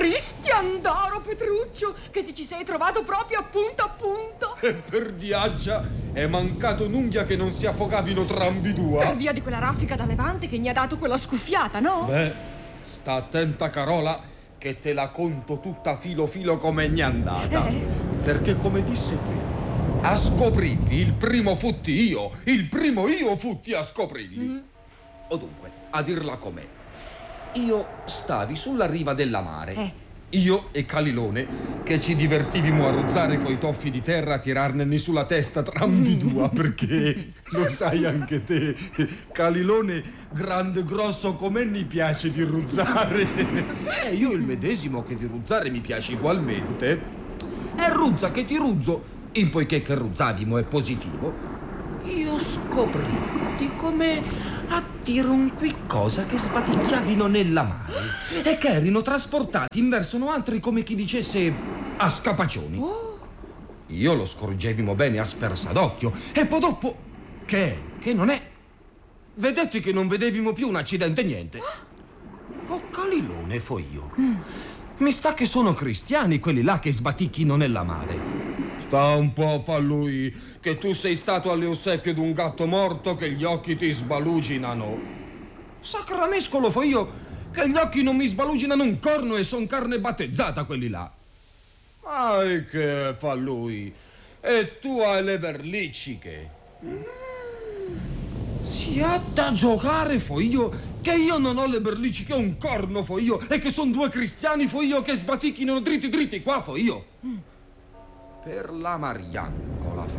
Cristian Daro Petruccio, che ti ci sei trovato proprio a punto. E per diaggia è mancato un'unghia che non si affogavino trambidue. Per via di quella raffica da levante che gli ha dato quella scuffiata, no? Beh, sta attenta, Carola, che te la conto tutta filo filo come n'è andata. Perché come disse qui, a scoprirli il primo futti io futti a scoprirli. O dunque, a dirla com'è, io stavi sulla riva della mare, io e Calilone, che ci divertivimo a ruzzare coi toffi di terra, a tirarne sulla testa trambidua, perché lo sai anche te, Calilone, grande grosso come mi piace di ruzzare. E io il medesimo che di ruzzare mi piace ugualmente. E ruzza che ti ruzzo, in poiché che ruzzavimo è positivo, io scopritti come a dire un qualcosa che sbaticchiavino nella mare e che erano trasportati in verso altri come chi dicesse a scapaccioni. Io lo scorgevimo bene a spersa d'occhio e poi dopo che non è? Vedetti che non vedevimo più un accidente niente. Oh, Calilone fo io. Mi sta che sono cristiani quelli là che sbaticchino nella mare. Sta un po' fa lui, che tu sei stato alle ossequie d'un gatto morto che gli occhi ti sbaluginano. Sacramescolo fo io, che gli occhi non mi sbaluginano un corno e son carne battezzata quelli là. Ma che fa lui? E tu hai le berlicciche. Si ha da giocare fo io, che io non ho le berlicciche un corno fo io, e che son due cristiani fo io che sbaticchino dritti qua fo io. Per la Mariancola